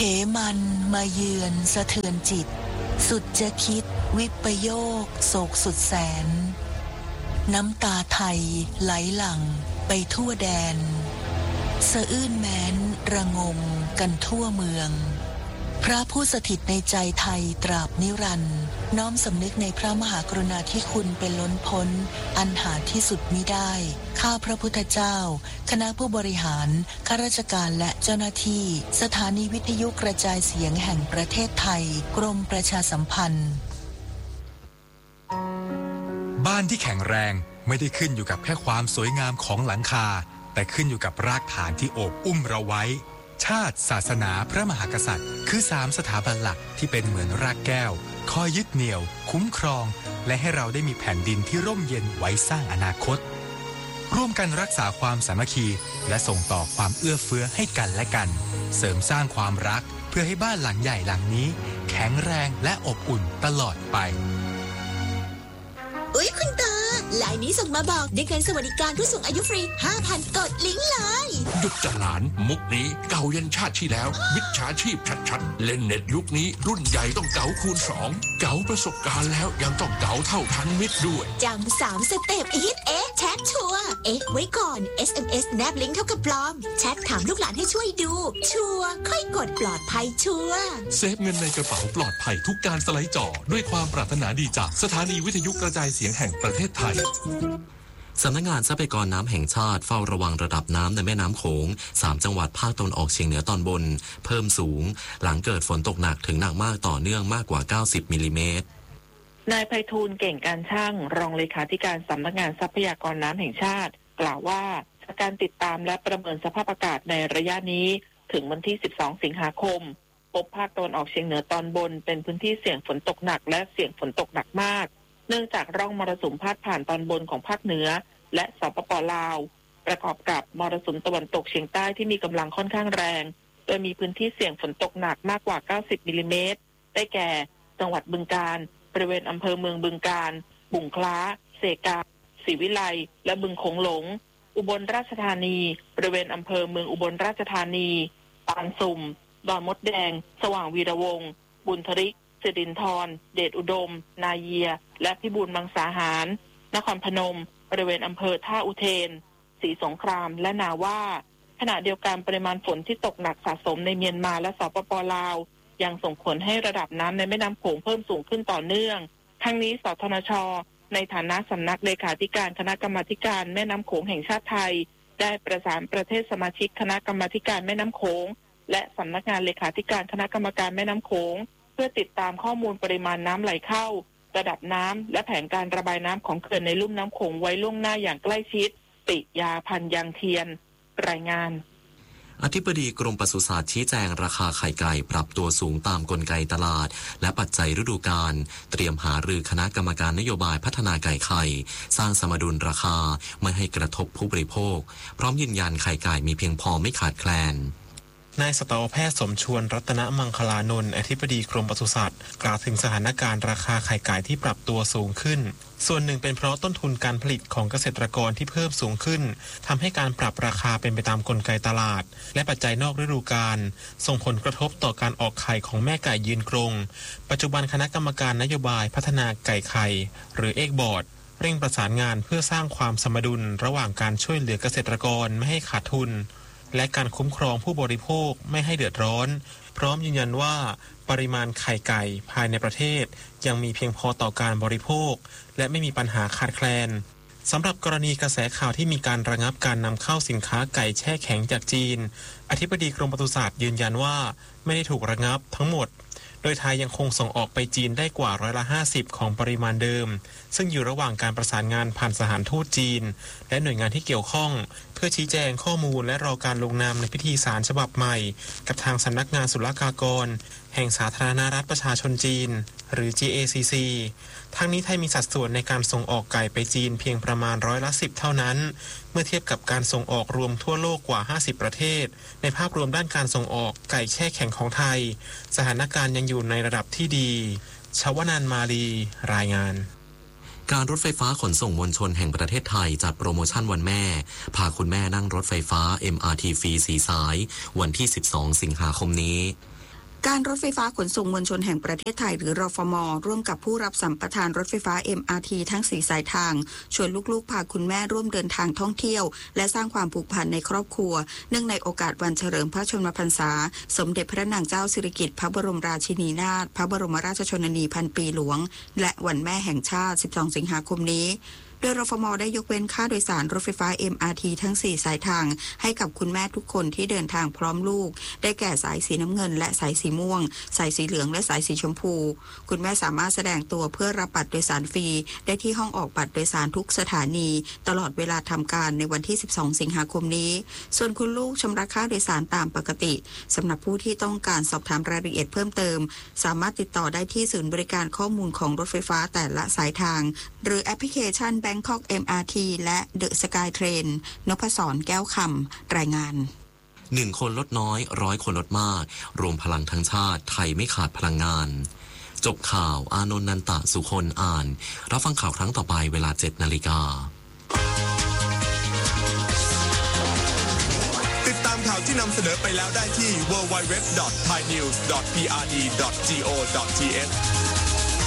มันมาเยือนสะเทือนจิตสุดจะคิดวิปโยคโศกสุดแสนน้ำตาไทยไหลหลั่งไปทั่วแดนสะอื้นแม้นระงมกันทั่วเมืองพระผู้สถิตในใจไทยตราบนิรันดร์น้อมสำนึกในพระมหากรุณาธิคุณเป็นล้นพ้นอันหาที่สุดมิได้ข้าพระพุทธเจ้าคณะผู้บริหารข้าราชการและเจ้าหน้าที่สถานีวิทยุกระจายเสียงแห่งประเทศไทยกรมประชาสัมพันธ์บ้านที่แข็งแรงไม่ได้ขึ้นอยู่กับแค่ความสวยงามของหลังคาแต่ขึ้นอยู่กับรากฐานที่โอบอุ้มเราไว้ชาติศาสนาพระมหากษัตริย์คือ3สถาบันหลักที่เป็นเหมือนรากแก้วคอยยึดเหนี่ยวคุ้มครองและให้เราได้มีแผ่นดินที่ร่มเย็นไว้สร้างอนาคตร่วมกันรักษาความสามัคคีและส่งต่อความเอื้อเฟื้อให้กันและกันเสริมสร้างความรักเพื่อให้บ้านหลังใหญ่หลังนี้แข็งแรงและอบอุ่นตลอดไปอุ๊ยคุณตาไลน์นี้ส่งมาบอกได้เงินสวัสดิการผู้สูงอายุฟรี 5,000 กดลิงก์เลยหยุดจะหลานมุกนี้เก่ายันชาติที่แล้วมิจฉาชีพชัดๆเล่นเน็ตยุคนี้รุ่นใหญ่ต้องเก๋าคูณ2เก๋าประสบการณ์แล้วยังต้องเก๋าเท่าทันมิตรด้วยจำ3 สเต็ปฮิตแชทชัวร์ไว้ก่อน SMS แนบลิงก์เท่ากับปลอมแชทถามลูกหลานให้ช่วยดูชัวร์ค่อยกดปลอดภัยชัวร์เซฟเงินในกระเป๋าปลอดภัยทุกการสไลด์จอด้วยความปรารถนาดีจากสถานีวิทยุกระจายเสียงแห่งประเทศไทยสำนักงานทรัพยากรน้ำแห่งชาติเฝ้าระวังระดับน้ำในแม่น้ำโขง3จังหวัดภาคตะวันออกเฉียงเหนือตอนบนเพิ่มสูงหลังเกิดฝนตกหนักถึงหนักมากต่อเนื่องมากกว่า90มิลลิเมตรนายไพฑูรย์เก่งการช่างรองเลขาธิการสำนักงานทรัพยากรน้ำแห่งชาติกล่าวว่าจากการติดตามและประเมินสภาพอากาศในระยะนี้ถึงวันที่12สิงหาคมพบภาคตะวันออกเฉียงเหนือตอนบนเป็นพื้นที่เสี่ยงฝนตกหนักและเสี่ยงฝนตกหนักมากเนื่องจากร่องมรสุมพาดผ่านตอนบนของภาคเหนือและสปป.ลาวประกอบกับมรสุมตะวันตกเฉียงใต้ที่มีกำลังค่อนข้างแรงโดยมีพื้นที่เสี่ยงฝนตกหนักมากกว่า90มิลลิเมตรได้แก่จังหวัดบึงกาฬบริเวณอำเภอเมืองบึงกาฬบุ่งคล้าเสกาศรีวิไลและบึงโขงหลงอุบลราชธานีบริเวณอำเภอเมืองอุบลราชธานีปานสุ่มดอนมดแดงสว่างวีระวงศ์บุญทริกสิรินธรเดชอุดมนาเยียและพิบูลมังสาหารนครพนมบริเวณอำเภอท่าอุเทนศรีสงครามและนาว่าขณะเดียวกันปริมาณฝนที่ตกหนักสะสมในเมียนมาและสปป.ลาวยังส่งผลให้ระดับน้ำในแม่น้ำโขงเพิ่มสูงขึ้นต่อเนื่องทั้งนี้สทนช.ในฐานะสำนักเลขาธิการคณะกรรมาการแม่น้ำโขงแห่งชาติไทยได้ประสานประเทศสมาชิกคณะกรรมาการแม่น้ำโขงและสำนักงานเลขาธิการคณะกรรมการแม่น้ำโขงเพื่อติดตามข้อมูลปริมาณน้ำไหลเข้าระดับน้ำและแผนการระบายน้ำของเขื่อนในลุ่มน้ำโขงไว้ล่วงหน้าอย่างใกล้ชิดปิยาพันธ์ยังเทียนรายงานอธิบดีกรมปศุสัตว์ชี้แจงราคาไข่ไก่ปรับตัวสูงตามกลไกตลาดและปัจจัยฤดูกาลเตรียมหารือคณะกรรมการนโยบายพัฒนาไก่ไข่สร้างสมดุลราคาไม่ให้กระทบผู้บริโภคพร้อมยืนยันไข่ไก่มีเพียงพอไม่ขาดแคลนนายสัตวแพทย์สมชวนรัตนมังคลานนท์อธิบดีกรมปศุสัตว์กล่าวถึงสถานการณ์ราคาไข่ไก่ที่ปรับตัวสูงขึ้นส่วนหนึ่งเป็นเพราะต้นทุนการผลิตของเกษตรกรที่เพิ่มสูงขึ้นทำให้การปรับราคาเป็นไปตามกลไกตลาดและปัจจัยนอกฤดูกาลส่งผลกระทบต่อการออกไข่ของแม่ไก่ยืนกรงปัจจุบันคณะกรรมการนโยบายพัฒนาไก่ไข่หรือเอกบอร์ดเร่งประสานงานเพื่อสร้างความสมดุลระหว่างการช่วยเหลือเกษตรกรไม่ให้ขาดทุนและการคุ้มครองผู้บริโภคไม่ให้เดือดร้อนพร้อมยืนยันว่าปริมาณไข่ไก่ภายในประเทศยังมีเพียงพอต่อการบริโภคและไม่มีปัญหาขาดแคลนสำหรับกรณีกระแสข่าวที่มีการระงับการนำเข้าสินค้าไก่แช่แข็งจากจีนอธิบดีกรมปศุสัตว์ยืนยันว่าไม่ได้ถูกระงับทั้งหมดโดยไทยยังคงส่งออกไปจีนได้กว่า50%ของปริมาณเดิมซึ่งอยู่ระหว่างการประสานงานผ่านสถานทูตจีนและหน่วยงานที่เกี่ยวข้องเพื่อชี้แจงข้อมูลและรอการลงนามในพิธีสารฉบับใหม่กับทางสำนักงานศุลกากรแห่งสาธารณรัฐประชาชนจีนหรือ GACC ทั้งนี้ไทยมีสัดส่วนในการส่งออกไก่ไปจีนเพียงประมาณ10%เท่านั้นเมื่อเทียบกับการส่งออกรวมทั่วโลกกว่า50ประเทศในภาพรวมด้านการส่งออกไก่แช่แข็งของไทยสถานการณ์ยังอยู่ในระดับที่ดีชวนันท์มาลีรายงานการรถไฟฟ้าขนส่งมวลชนแห่งประเทศไทยจัดโปรโมชั่นวันแม่พาคุณแม่นั่งรถไฟฟ้า MRT ฟรี4 สายวันที่12สิงหาคมนี้การรถไฟฟ้าขนส่งมวลชนแห่งประเทศไทยหรือรฟม.ร่วมกับผู้รับสัมปทานรถไฟฟ้า MRT ทั้ง4สายทางชวนลูกๆพาคุณแม่ร่วมเดินทางท่องเที่ยวและสร้างความผูกพันในครอบครัวเนื่องในโอกาสวันเฉลิมพระชนมพรรษาสมเด็จพระนางเจ้าสิริกิติ์พระบรมราชินีนาถพระบรมราชชนนีพันปีหลวงและวันแม่แห่งชาติ12 สิงหาคมนี้โดยรฟม.ได้ยกเว้นค่าโดยสารรถไฟฟ้า MRT ทั้ง4สายทางให้กับคุณแม่ทุกคนที่เดินทางพร้อมลูกได้แก่สายสีน้ำเงินและสายสีม่วงสายสีเหลืองและสายสีชมพูคุณแม่สามารถแสดงตัวเพื่อรับบัตรโดยสารฟรีได้ที่ห้องออกบัตรโดยสารทุกสถานีตลอดเวลาทำการในวันที่12 สิงหาคมนี้ส่วนคุณลูกชำระค่าโดยสารตามปกติสำหรับผู้ที่ต้องการสอบถามรายละเอียดเพิ่มเติมสามารถติดต่อได้ที่ศูนย์บริการข้อมูลของรถไฟฟ้าแต่ละสายทางหรือแอปพลิเคชัน Bangkok MRT และ The Sky Train นพศร แก้วคำรายงาน 1 คนลดน้อย100 คนลดมากรวมพลังทั้งชาติไทยไม่ขาดพลังงานจบข่าวอานนท์ นันตะสุคนอ่านรับฟังข่าวครั้งต่อไปเวลา 7 นาฬิกาติดตามข่าวที่นำเสนอไปแล้วได้ที่ www.thainews.prd.go.th